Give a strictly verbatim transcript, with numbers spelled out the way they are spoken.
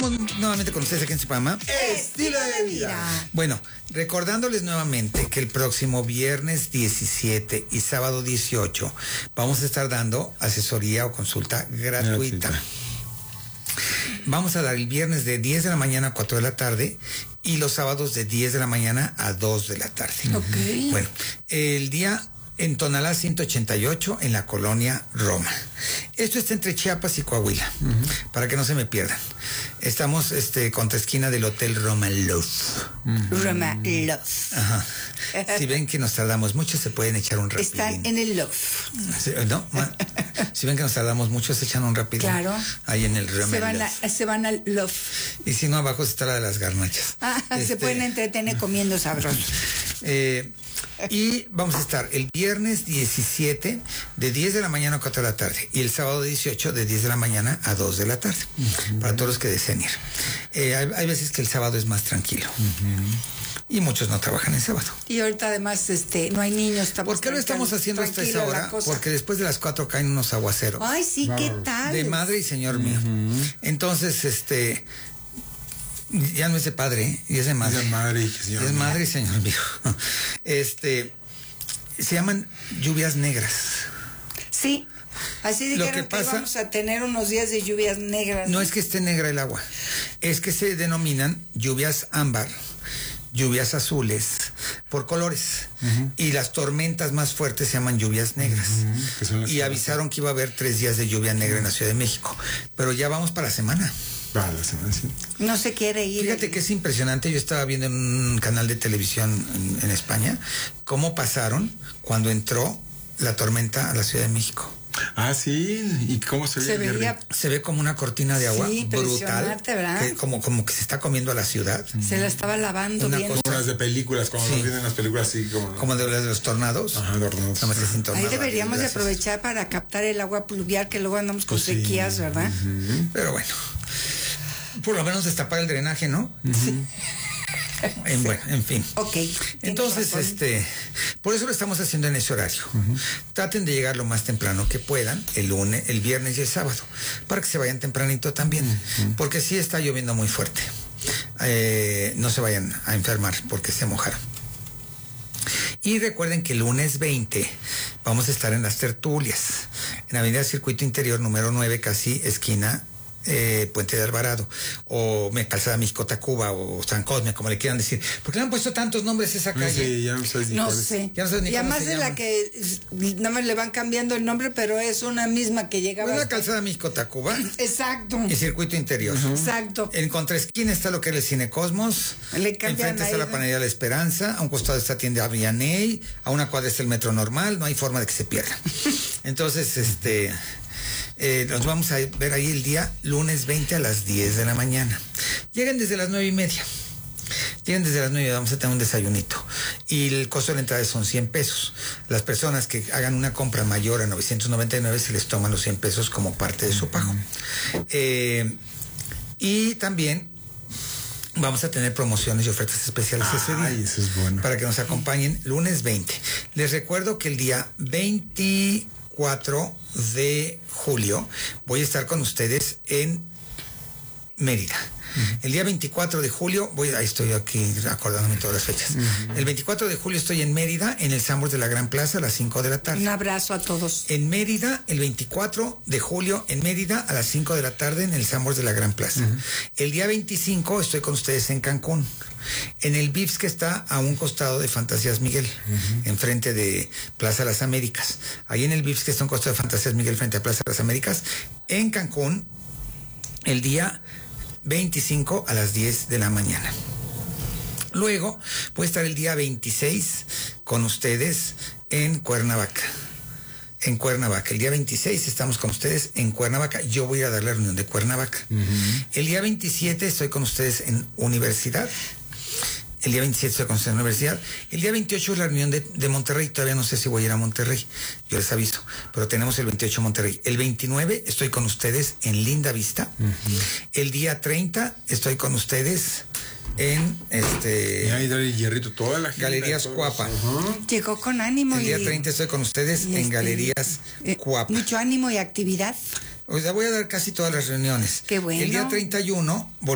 Estamos nuevamente con ustedes aquí en su programa Estilo de Vida. Bueno, recordándoles nuevamente que el próximo viernes diecisiete y sábado dieciocho vamos a estar dando asesoría o consulta gratuita. Gratuita. Vamos a dar el viernes de diez de la mañana a cuatro de la tarde y los sábados de diez de la mañana a dos de la tarde. Ok. Bueno, el día en Tonalá ciento ochenta y ocho, en la colonia Roma. Esto está entre Chiapas y Coahuila, uh-huh. para que no se me pierdan. Estamos este, contra esquina del Hotel Roma Love. Uh-huh. Roma Love. Ajá. Si ven que nos tardamos mucho, se pueden echar un rapidín. Están en el Love. Sí, ¿no? Si ven que nos tardamos mucho, se echan un rapidín. Claro. Ahí en el Roma se van Love. A, se van al Love. Y si no, abajo está la de las garnachas. Ah, este... se pueden entretener comiendo sabroso. Eh... Y vamos a estar el viernes diecisiete de diez de la mañana a cuatro de la tarde y el sábado dieciocho de diez de la mañana a dos de la tarde, uh-huh. para todos los que deseen ir. Eh, hay, hay veces que el sábado es más tranquilo. Uh-huh. Y muchos no trabajan el sábado. Y ahorita además este no hay niños. ¿Por qué lo estamos haciendo hasta esa hora? Porque después de las cuatro caen unos aguaceros. Ay, sí, ¿qué tal? De madre y señor uh-huh. mío. Entonces, este... ya no es de padre, ¿eh? Y es de madre. Es de madre y señor Es mío. madre y señor mío. Este, se llaman lluvias negras. Sí, así dijeron que, que, pasa, que íbamos a tener unos días de lluvias negras. No es que esté negra el agua, es que se denominan lluvias ámbar, lluvias azules, por colores. Uh-huh. Y las tormentas más fuertes se llaman lluvias negras. Uh-huh. Y avisaron que iba a haber tres días de lluvia negra uh-huh. en la Ciudad de México. Pero ya vamos para la semana. Para la semana, sí. No se quiere ir. Fíjate que es impresionante. Yo estaba viendo en un canal de televisión en, en España cómo pasaron cuando entró la tormenta a la Ciudad de México. Ah, sí. ¿Y cómo se ve? Se veía... Se ve como una cortina de agua, sí, brutal, que como, como que se está comiendo a la ciudad. Se la estaba lavando una bien. Cosa... Como las de películas, como sí. nos vienen las películas así como... Como de, de los tornados. Ajá, tornados. No, sin tornado. Ahí deberíamos de aprovechar para captar el agua pluvial, que luego andamos con pues sequías, sí. ¿verdad? Uh-huh. Pero bueno, por lo menos destapar el drenaje, ¿no? Uh-huh. Sí. En, bueno, en fin. Ok. Entonces, razón. este, por eso lo estamos haciendo en ese horario. Uh-huh. Traten de llegar lo más temprano que puedan, el lunes, el viernes y el sábado, para que se vayan tempranito también, uh-huh. porque sí está lloviendo muy fuerte. Eh, no se vayan a enfermar porque se mojaron. Y recuerden que el lunes veinte vamos a estar en las tertulias, en Avenida Circuito Interior número nueve, casi esquina Eh, Puente de Alvarado, o me Calzada México Tacuba, o San Cosme, como le quieran decir. ¿Por qué le han puesto tantos nombres a esa calle? Sí, ya no sé ni no cuál sé. Ya no sé ni y además de la que nada más le van cambiando el nombre, pero es una misma que llegaba. Pues la Calzada México Tacuba. Exacto. Y Circuito Interior. Uh-huh. Exacto. En contraesquina está lo que era el Cine Cosmos. Le Enfrente está la Panadería La Esperanza. A un costado está tienda Vianney. A una cuadra está el Metro Normal. No hay forma de que se pierda. Entonces, este... Eh, nos vamos a ver ahí el día lunes veinte a las diez de la mañana. Lleguen desde las nueve y media. Lleguen desde las nueve, vamos a tener un desayunito. Y el costo de la entrada son cien pesos. Las personas que hagan una compra mayor a novecientos noventa y nueve se les toman los cien pesos como parte de su pago. Eh, y también vamos a tener promociones y ofertas especiales Ay, ese día. Eso es bueno. Para que nos acompañen lunes veinte. Les recuerdo que el día veinticuatro de julio voy a estar con ustedes en Mérida. Uh-huh. El día veinticuatro de julio, voy, ahí estoy aquí acordándome todas las fechas. Uh-huh. El veinticuatro de julio estoy en Mérida, en el Sanborns de la Gran Plaza, a las cinco de la tarde. Un abrazo a todos. En Mérida, el veinticuatro de julio, en Mérida, a las cinco de la tarde, en el Sanborns de la Gran Plaza. Uh-huh. El día veinticinco estoy con ustedes en Cancún, en el Vips que está a un costado de Fantasías Miguel, uh-huh. enfrente de Plaza Las Américas. Ahí en el Vips que está a un costado de Fantasías Miguel, frente a Plaza Las Américas, en Cancún, el día veinticinco a las diez de la mañana. Luego voy a estar el día veintiséis con ustedes en Cuernavaca. En Cuernavaca. El día veintiséis estamos con ustedes en Cuernavaca. Yo voy a dar la reunión de Cuernavaca. Uh-huh. El día veintisiete estoy con ustedes en Universidad. El día veintisiete estoy con ustedes en la universidad. El día veintiocho es la reunión de, de Monterrey. Todavía no sé si voy a ir a Monterrey. Yo les aviso. Pero tenemos el veintiocho en Monterrey. El veintinueve estoy con ustedes en Linda Vista. Uh-huh. El día treinta estoy con ustedes en este... Y ahí da el hierrito toda la gente. Galerías Cuapa. Uh-huh. Llegó con ánimo. El día treinta estoy con ustedes en este, Galerías eh, Cuapa. Mucho ánimo y actividad. O sea, voy a dar casi todas las reuniones. Qué bueno. El día treinta y uno